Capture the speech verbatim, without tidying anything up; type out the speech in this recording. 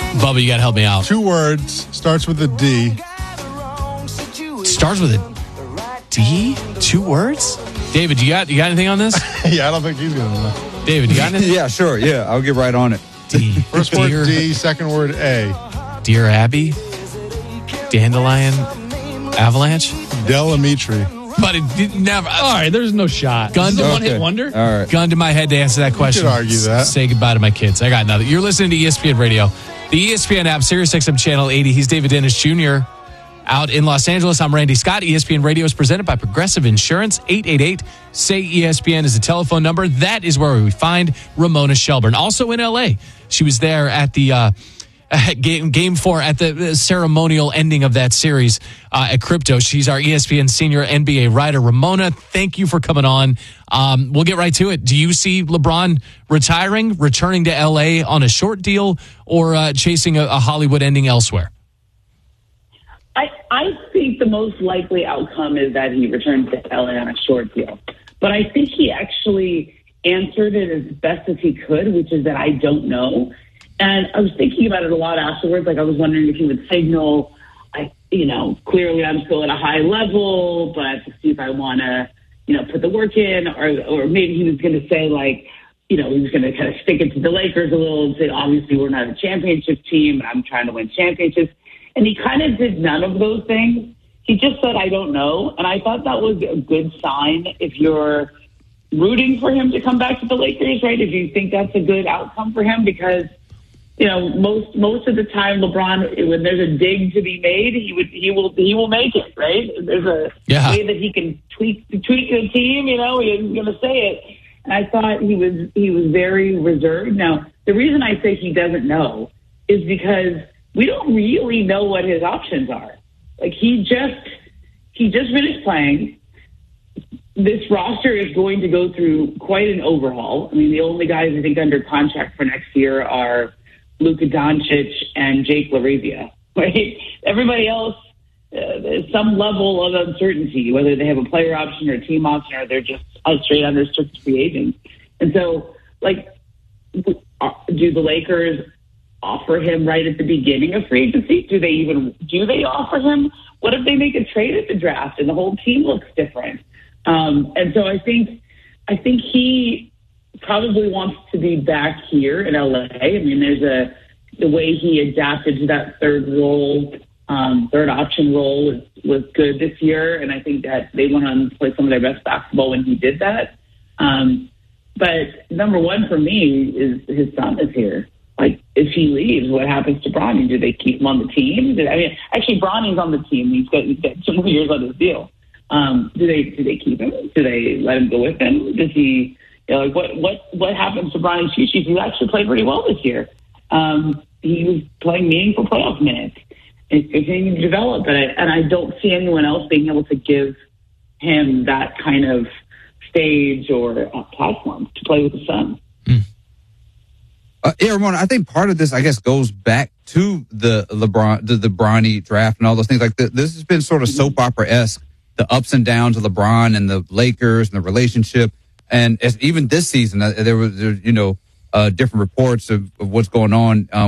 Bubba, you got to help me out. Two words, starts with a D. Starts with a D? Two words? David, you got you got anything on this? Yeah, I don't think he's going to know. David, you got anything? Yeah, sure. Yeah, I'll get right on it. D. First word Dear, D, second word A. Dear Abby? Dandelion? Avalanche? Delamitri. But it did never. All right, there's no shot. Gun This is to- a one-hit Okay. wonder? All right. Gun to my head to answer that question. could argue that. S- Say goodbye to my kids. I got nothing. You're listening to E S P N Radio. The E S P N app, Sirius X M Channel eighty. He's David Dennis Junior out in Los Angeles. I'm Randy Scott. E S P N Radio is presented by Progressive Insurance. eight eight eight, S A Y, E S P N is the telephone number. That is where we find Ramona Shelburne. Also in L A. She was there at the uh, game, game four at the ceremonial ending of that series uh, at Crypto. She's our E S P N senior N B A writer. Ramona, thank you for coming on. Um, we'll get right to it. Do you see LeBron retiring, returning to L A on a short deal, or uh, chasing a, a Hollywood ending elsewhere? I, I think the most likely outcome is that he returns to L A on a short deal. But I think he actually answered it as best as he could, which is that I don't know. And I was thinking about it a lot afterwards. Like, I was wondering if he would signal, I, you know, clearly I'm still at a high level, but to see if I want to, you know, put the work in, or, or maybe he was going to say, like, you know, he was going to kind of stick it to the Lakers a little and say, obviously we're not a championship team, I'm trying to win championships. And he kind of did none of those things. He just said, I don't know. And I thought that was a good sign if you're rooting for him to come back to the Lakers, right? If you think that's a good outcome for him, because, you know, most most of the time, LeBron, when there's a dig to be made, he would he will he will make it, right? There's a Yeah. way that he can tweak tweak the team. You know, he isn't going to say it. And I thought he was he was very reserved. Now, the reason I say he doesn't know is because we don't really know what his options are. Like, he just he just finished playing. This roster is going to go through quite an overhaul. I mean, the only guys I think under contract for next year are Luka Doncic and Jake LaRavia, right? Everybody else, uh, there's some level of uncertainty, whether they have a player option or a team option, or they're just straight unrestricted free agents. And so, like, do the Lakers offer him right at the beginning of free agency? Do they even, do they offer him? What if they make a trade at the draft and the whole team looks different? Um, and so I think, I think he probably wants to be back here in L A. I mean, there's a, the way he adapted to that third role, um, third option role was, was good this year. And I think that they went on to play some of their best basketball when he did that. Um, but number one for me is his son is here. Like, if he leaves, what happens to Bronny? Do they keep him on the team? I mean, actually, Bronny's on the team. He's got, he's got two more years on his deal. Um, do they do they keep him? Do they let him go with him? Does he, you know, like, what what what happens to Bronny Chuchi? He actually played pretty well this year. Um, he was playing meaningful playoff minutes. It's continuing to develop, and I, and I don't see anyone else being able to give him that kind of stage or uh, platform to play with the Suns. Uh, yeah, Ramona, I think part of this, I guess, goes back to the LeBron, the, the Bronny draft and all those things. Like, the, this has been sort of soap opera-esque, the ups and downs of LeBron and the Lakers and the relationship. And as, even this season, uh, there was, there, you know, uh, different reports of, of what's going on. Um,